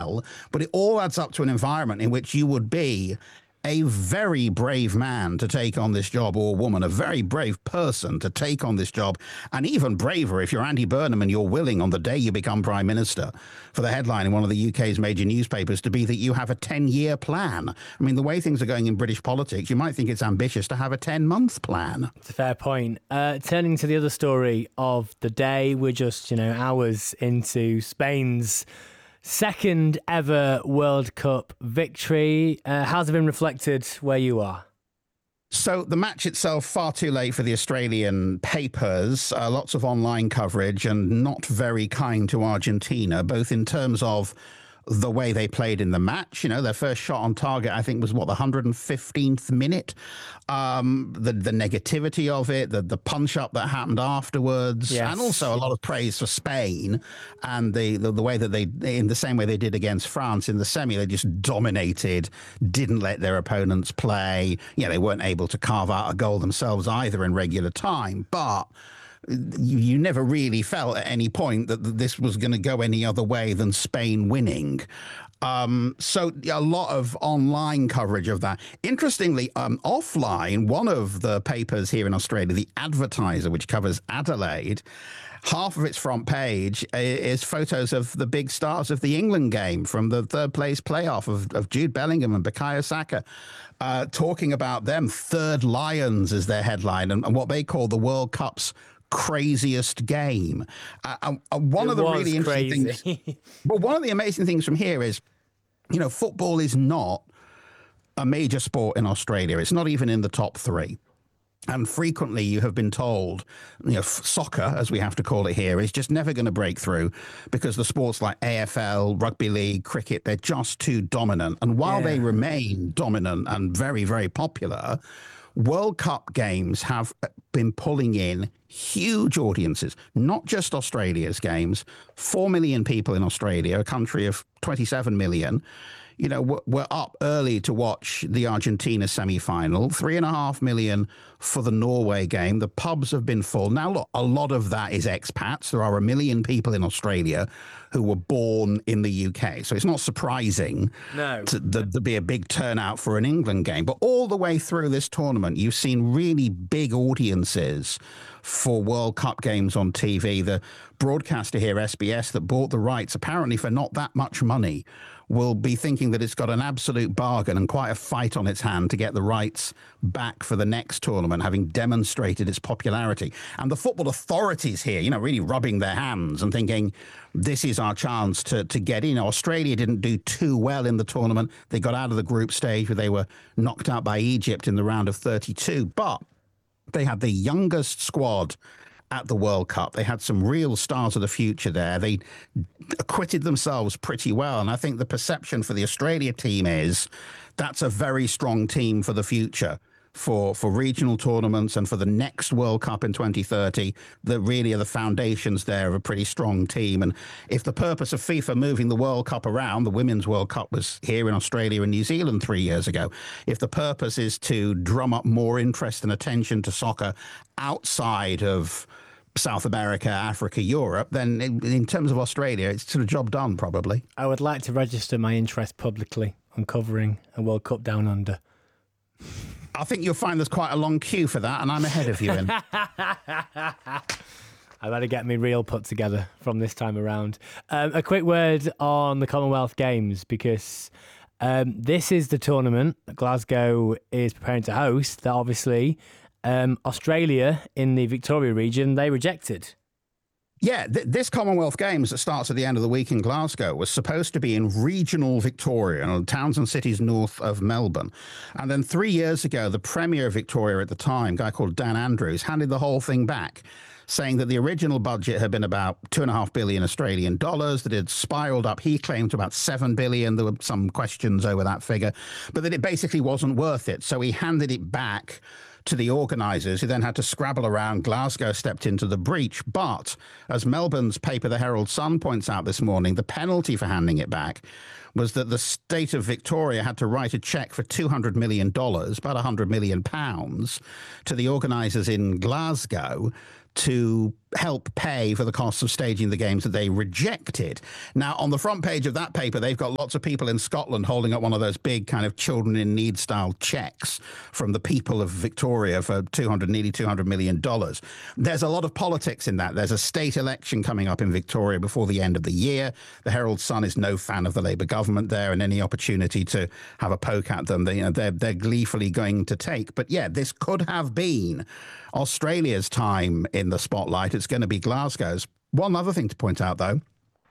well, but it all adds up to an environment in which you would be a very brave man to take on this job, or woman, a very brave person to take on this job, and even braver if you're Andy Burnham and you're willing on the day you become Prime Minister for the headline in one of the UK's major newspapers to be that you have a 10-year plan. I mean, the way things are going in British politics, you might think it's ambitious to have a 10-month plan. It's a fair point. Turning to the other story of the day, we're just, hours into Spain's second ever World Cup victory. How's it been reflected where you are? So the match itself, far too late for the Australian papers, lots of online coverage and not very kind to Argentina, both in terms of the way they played in the match. Their first shot on target, I think, was the 115th minute. The negativity of it, the punch up that happened afterwards, yes. And also a lot of praise for Spain and the way that they, in the same way they did against France in the semi, they just dominated, didn't let their opponents play. They weren't able to carve out a goal themselves either in regular time, but you never really felt at any point that this was going to go any other way than Spain winning. So a lot of online coverage of that. Interestingly, offline, one of the papers here in Australia, The Advertiser, which covers Adelaide, half of its front page is photos of the big stars of the England game from the third place playoff of Jude Bellingham and Bukayo Saka, talking about them. Third Lions is their headline, and what they call the World Cup's craziest game. One of the really interesting things, but one of the amazing things from here is, football is not a major sport in Australia. It's not even in the top three. And frequently you have been told, soccer, as we have to call it here, is just never going to break through because the sports like AFL, rugby league, cricket, they're just too dominant. And while they remain dominant and very, very popular, World Cup games have been pulling in huge audiences, not just Australia's games. 4 million people in Australia, a country of 27 million. We're up early to watch the Argentina semi-final, 3.5 million for the Norway game. The pubs have been full. Now, look, a lot of that is expats. There are 1 million people in Australia who were born in the UK. So it's not surprising to be a big turnout for an England game. But all the way through this tournament, you've seen really big audiences for World Cup games on TV. The broadcaster here, SBS, that bought the rights, apparently for not that much money, will be thinking that it's got an absolute bargain and quite a fight on its hand to get the rights back for the next tournament, having demonstrated its popularity. And the football authorities here, really rubbing their hands and thinking, this is our chance to get in. Australia didn't do too well in the tournament. They got out of the group stage where they were knocked out by Egypt in the round of 32. But they had the youngest squad at the World Cup. They had some real stars of the future there. They acquitted themselves pretty well. And I think the perception for the Australia team is that's a very strong team for the future, for regional tournaments and for the next World Cup in 2030, that really are the foundations there of a pretty strong team. And if the purpose of FIFA moving the World Cup around, the Women's World Cup was here in Australia and New Zealand 3 years ago, if the purpose is to drum up more interest and attention to soccer outside of South America, Africa, Europe, then in terms of Australia, it's sort of job done, probably. I would like to register my interest publicly on covering a World Cup down under. I think you'll find there's quite a long queue for that, and I'm ahead of you in. I better get me reel put together from this time around. A quick word on the Commonwealth Games, because this is the tournament that Glasgow is preparing to host that obviously Australia in the Victoria region, they rejected. Yeah, this Commonwealth Games that starts at the end of the week in Glasgow was supposed to be in regional Victoria, towns and cities north of Melbourne. And then 3 years ago, the Premier of Victoria at the time, a guy called Dan Andrews, handed the whole thing back, saying that the original budget had been about 2.5 billion Australian dollars, that it had spiraled up, he claimed, to about 7 billion. There were some questions over that figure, but that it basically wasn't worth it. So he handed it back to the organisers, who then had to scrabble around. Glasgow stepped into the breach. But as Melbourne's paper, the Herald Sun, points out this morning, the penalty for handing it back was that the state of Victoria had to write a cheque for $200 million, about £100 million, to the organisers in Glasgow to help pay for the costs of staging the games that they rejected. Now, on the front page of that paper, they've got lots of people in Scotland holding up one of those big kind of children in need style checks from the people of Victoria for nearly $200 million. There's a lot of politics in that. There's a state election coming up in Victoria before the end of the year. The Herald Sun is no fan of the Labour government there, and any opportunity to have a poke at them, they're gleefully going to take. But yeah, this could have been Australia's time in the spotlight. It's going to be Glasgow's. One other thing to point out, though,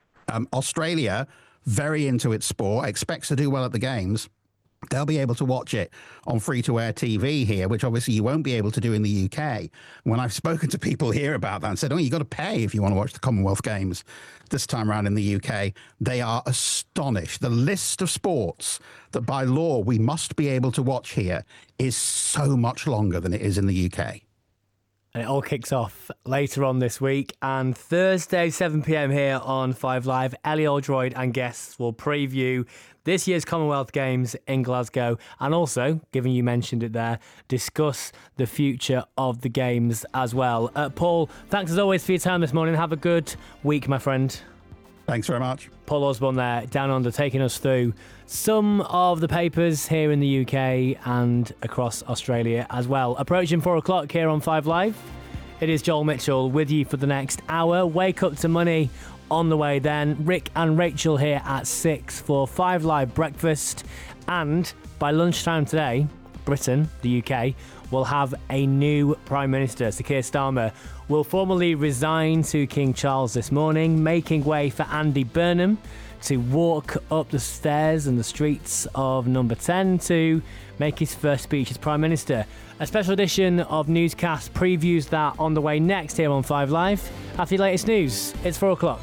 Australia, very into its sport, expects to do well at the games. They'll be able to watch it on free-to-air TV here, which obviously you won't be able to do in the UK. When I've spoken to people here about that and said, you've got to pay if you want to watch the Commonwealth Games this time around in the UK, they are astonished. The list of sports that by law we must be able to watch here is so much longer than it is in the UK. And it all kicks off later on this week. And Thursday, 7 p.m. here on 5 Live, Ellie Oldroyd and guests will preview this year's Commonwealth Games in Glasgow. And also, given you mentioned it there, discuss the future of the Games as well. Paul, thanks as always for your time this morning. Have a good week, my friend. Thanks very much. Paul Osborne there, Down Under, taking us through some of the papers here in the UK and across Australia as well. Approaching 4 o'clock here on 5 Live. It is Joel Mitchell with you for the next hour. Wake Up to Money on the way then. Rick and Rachel here at 6 for 5 Live breakfast. And by lunchtime today, Britain, the UK, will have a new Prime Minister. Sir Keir Starmer will formally resign to King Charles this morning, making way for Andy Burnham to walk up the stairs and the streets of number 10 to make his first speech as Prime Minister. A special edition of Newscast previews that on the way next here on 5 Live. After the latest news, it's 4 o'clock.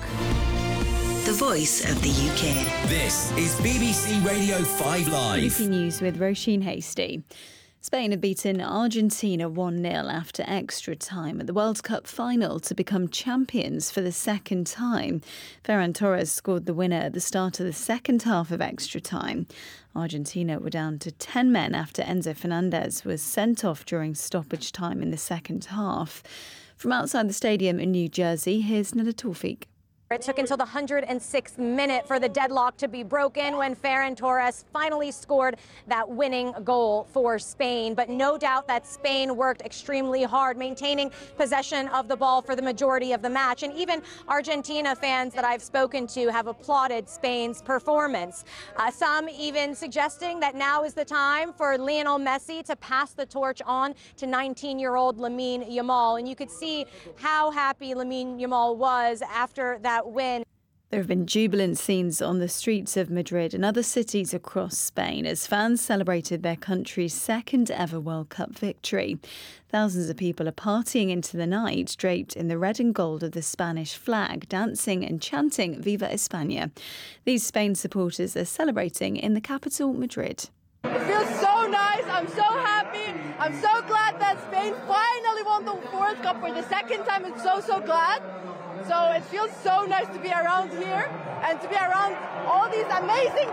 The voice of the UK. This is BBC Radio 5 Live. BBC News with Roisin Hasty. Spain have beaten Argentina 1-0 after extra time at the World Cup final to become champions for the second time. Ferran Torres scored the winner at the start of the second half of extra time. Argentina were down to 10 men after Enzo Fernandez was sent off during stoppage time in the second half. From outside the stadium in New Jersey, here's Nada Tawfiq. It took until the 106th minute for the deadlock to be broken when Ferran Torres finally scored that winning goal for Spain. But no doubt that Spain worked extremely hard, maintaining possession of the ball for the majority of the match. And even Argentina fans that I've spoken to have applauded Spain's performance. Some even suggesting that now is the time for Lionel Messi to pass the torch on to 19-year-old Lamine Yamal. And you could see how happy Lamine Yamal was after that win. There have been jubilant scenes on the streets of Madrid and other cities across Spain as fans celebrated their country's second ever World Cup victory. Thousands of people are partying into the night, draped in the red and gold of the Spanish flag, dancing and chanting Viva España. These Spain supporters are celebrating in the capital, Madrid. It feels so nice. I'm so happy. I'm so glad that Spain finally won the World Cup for the second time. I'm so glad. So it feels so nice to be around here and to be around all these amazing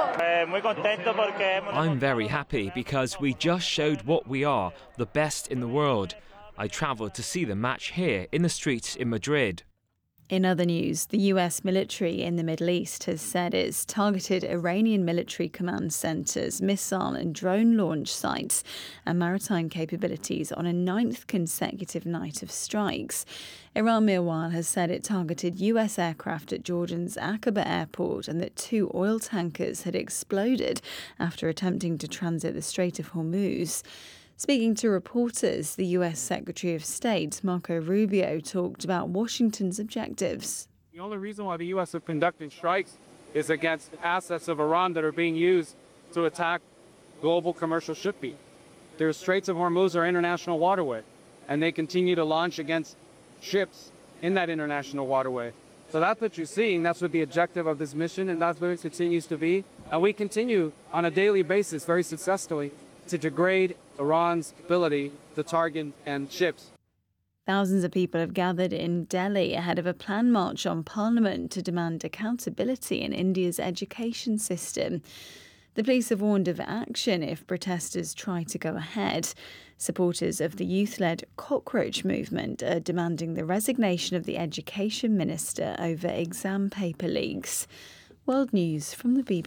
people. I'm very happy because we just showed what we are, the best in the world. I travelled to see the match here in the streets in Madrid. In other news, the US military in the Middle East has said it's targeted Iranian military command centres, missile and drone launch sites and maritime capabilities on a 9th consecutive night of strikes. Iran, meanwhile, has said it targeted US aircraft at Jordan's Aqaba airport and that 2 oil tankers had exploded after attempting to transit the Strait of Hormuz. Speaking to reporters, the US Secretary of State, Marco Rubio, talked about Washington's objectives. The only reason why the U.S. is conducting strikes is against assets of Iran that are being used to attack global commercial shipping. The Straits of Hormuz are international waterway, and they continue to launch against ships in that international waterway. So that's what you're seeing. That's what the objective of this mission, and that's what it continues to be. And we continue on a daily basis, very successfully, to degrade Iran's ability to target and ships. Thousands of people have gathered in Delhi ahead of a planned march on Parliament to demand accountability in India's education system. The police have warned of action if protesters try to go ahead. Supporters of the youth-led Cockroach Movement are demanding the resignation of the Education Minister over exam paper leaks. World News from the BBC.